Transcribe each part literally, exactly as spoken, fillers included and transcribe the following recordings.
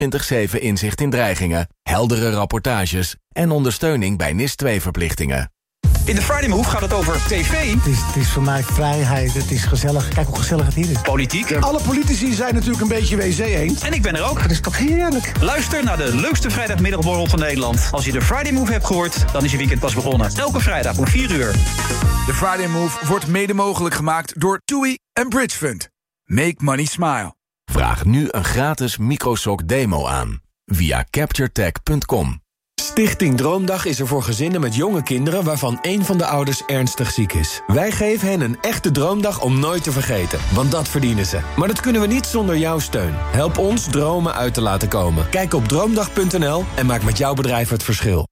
vierentwintig zeven inzicht in dreigingen, heldere rapportages en ondersteuning bij N I S twee verplichtingen. In de Friday Move gaat het over tv. Het is, het is voor mij vrijheid, het is gezellig. Kijk hoe gezellig het hier is. Politiek. Alle politici zijn natuurlijk een beetje W C eens. En ik ben er ook. Dat is toch heerlijk. Luister naar de leukste vrijdagmiddagborrel van Nederland. Als je de Friday Move hebt gehoord, dan is je weekend pas begonnen. Elke vrijdag om vier uur. De Friday Move wordt mede mogelijk gemaakt door TUI en Bridge Fund. Make money smile. Vraag nu een gratis Microsoft demo aan via capture tech punt com. Stichting Droomdag is er voor gezinnen met jonge kinderen waarvan één van de ouders ernstig ziek is. Wij geven hen een echte droomdag om nooit te vergeten, want dat verdienen ze. Maar dat kunnen we niet zonder jouw steun. Help ons dromen uit te laten komen. Kijk op droomdag punt n l en maak met jouw bedrijf het verschil.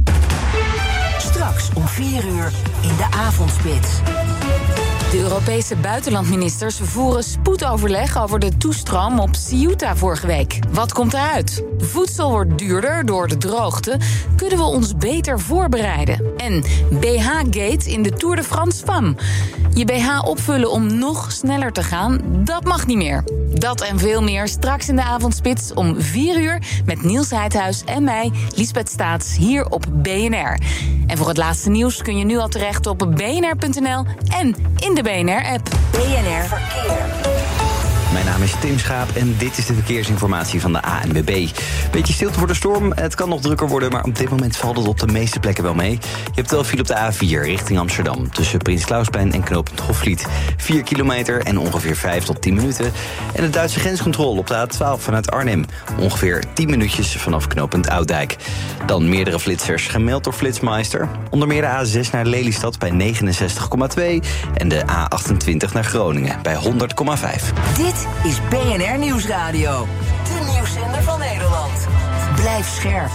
Straks om vier uur in de avondspits. De Europese buitenlandministers voeren spoedoverleg over de toestroom op Ceuta vorige week. Wat komt eruit? Voedsel wordt duurder door de droogte. Kunnen we ons beter voorbereiden? En B H-gate in de Tour de France Femmes. Je B H opvullen om nog sneller te gaan, dat mag niet meer. Dat en veel meer straks in de avondspits om vier uur... met Niels Heidhuis en mij, Liesbeth Staats, hier op B N R. En voor het laatste nieuws kun je nu al terecht op b n r punt n l en in de B N R-app. B N R Verkeer. Mijn naam is Tim Schaap en dit is de verkeersinformatie van de A N W B. Beetje stilte voor de storm, het kan nog drukker worden... maar op dit moment valt het op de meeste plekken wel mee. Je hebt wel file op de A vier richting Amsterdam... tussen Prins Klausplein en knooppunt Hofvliet. vier kilometer en ongeveer vijf tot tien minuten. En de Duitse grenscontrole op de A twaalf vanuit Arnhem. Ongeveer tien minuutjes vanaf knooppunt Oudijk. Dan meerdere flitsers gemeld door Flitsmeister. Onder meer de A zes naar Lelystad bij negenenzestig komma twee... en de A achtentwintig naar Groningen bij honderd komma vijf. Dit is B N R Nieuwsradio. De nieuwszender van Nederland. Blijf scherp.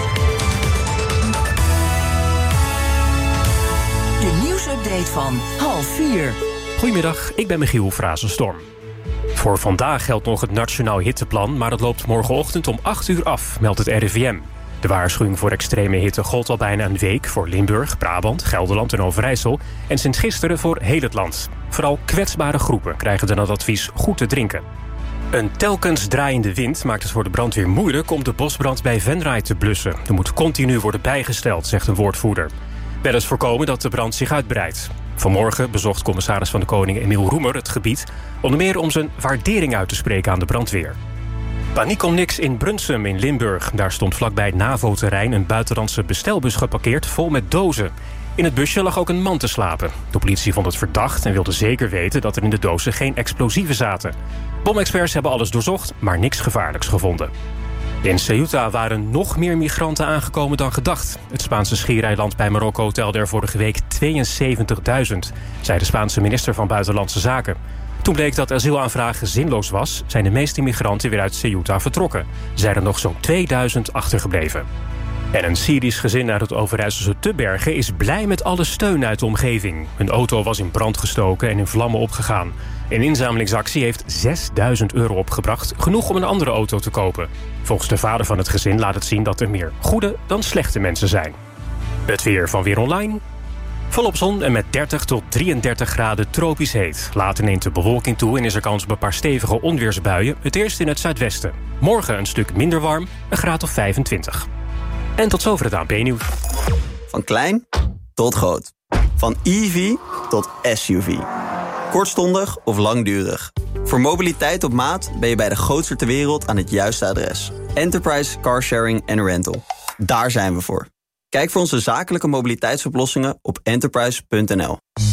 De nieuwsupdate van half vier. Goedemiddag, ik ben Michiel Frazenstorm. Voor vandaag geldt nog het Nationaal Hitteplan... maar dat loopt morgenochtend om acht uur af, meldt het R I V M. De waarschuwing voor extreme hitte gold al bijna een week... voor Limburg, Brabant, Gelderland en Overijssel... en sinds gisteren voor heel het land. Vooral kwetsbare groepen krijgen dan het advies goed te drinken. Een telkens draaiende wind maakt het voor de brandweer moeilijk... om de bosbrand bij Venray te blussen. Er moet continu worden bijgesteld, zegt een woordvoerder. Wel eens voorkomen dat de brand zich uitbreidt. Vanmorgen bezocht commissaris van de Koning Emiel Roemer het gebied... onder meer om zijn waardering uit te spreken aan de brandweer. Paniek om niks in Brunsum in Limburg. Daar stond vlakbij het NAVO-terrein een buitenlandse bestelbus geparkeerd vol met dozen. In het busje lag ook een man te slapen. De politie vond het verdacht en wilde zeker weten dat er in de dozen geen explosieven zaten. Bomexperts hebben alles doorzocht, maar niks gevaarlijks gevonden. In Ceuta waren nog meer migranten aangekomen dan gedacht. Het Spaanse schiereiland bij Marokko telde er vorige week tweeënzeventigduizend... zei de Spaanse minister van Buitenlandse Zaken. Toen bleek dat asielaanvragen zinloos was... zijn de meeste migranten weer uit Ceuta vertrokken. Er zijn er nog zo'n tweeduizend achtergebleven. En een Syrisch gezin uit het Overijsselse Tubbergen... is blij met alle steun uit de omgeving. Hun auto was in brand gestoken en in vlammen opgegaan. Een inzamelingsactie heeft zesduizend euro opgebracht... genoeg om een andere auto te kopen. Volgens de vader van het gezin laat het zien dat er meer goede dan slechte mensen zijn. Het weer van Weer Online... Volop zon en met dertig tot drieëndertig graden tropisch heet. Later neemt de bewolking toe en is er kans op een paar stevige onweersbuien. Het eerst in het zuidwesten. Morgen een stuk minder warm, een graad of vijfentwintig. En tot zover het A N P-nieuws. Van klein tot groot. Van E V tot S U V. Kortstondig of langdurig. Voor mobiliteit op maat ben je bij de grootste ter wereld aan het juiste adres. Enterprise Car Sharing and Rental. Daar zijn we voor. Kijk voor onze zakelijke mobiliteitsoplossingen op enterprise punt n l.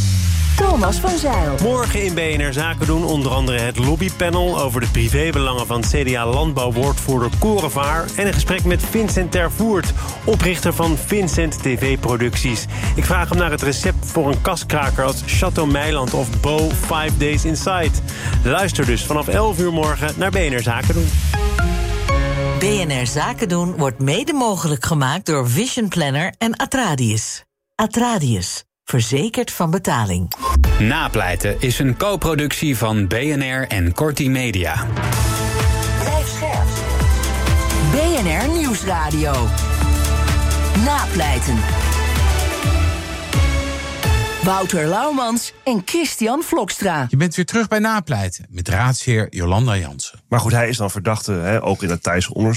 Thomas van Zijl. Morgen in B N R Zaken doen onder andere het lobbypanel... over de privébelangen van C D A-landbouwwoordvoerder Korevaar... en een gesprek met Vincent Tervoert, oprichter van Vincent T V-producties. Ik vraag hem naar het recept voor een kaskraker als Chateau Meiland of Bo Five Days Inside. Luister dus vanaf elf uur morgen naar B N R Zaken doen. B N R Zaken doen wordt mede mogelijk gemaakt door Vision Planner en Atradius. Atradius. Verzekerd van betaling. Napleiten is een co-productie van B N R en Corti Media. Blijf scherp. B N R Nieuwsradio. Napleiten. Wouter Laumans en Christian Vlokstra. Je bent weer terug bij Napleiten met raadsheer Jolanda Jansen. Maar goed, hij is dan verdachte, hè, ook in het Thaise onderzoek.